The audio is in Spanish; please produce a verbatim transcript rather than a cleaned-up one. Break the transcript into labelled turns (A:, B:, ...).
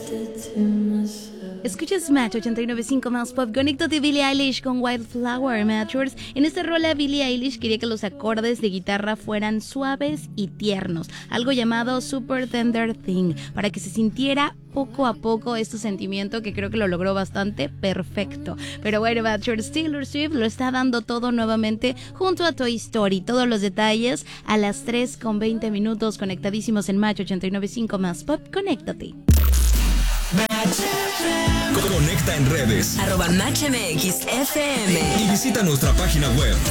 A: Escuchas Match ochenta y nueve punto cinco más pop. Conéctate Billie Eilish con Wildflower, Matchers. En esta rola Billie Eilish quería que los acordes de guitarra fueran suaves y tiernos, algo llamado Super Tender Thing, para que se sintiera poco a poco este sentimiento que creo que lo logró bastante perfecto. Pero bueno, Matchers, Taylor Swift lo está dando todo nuevamente junto a Toy Story. Todos los detalles a las tres con veinte minutos, conectadísimos en Match ochenta y nueve punto cinco más pop. Conéctate.
B: Conecta en redes
C: arroba Match M X F M
B: y visita nuestra página web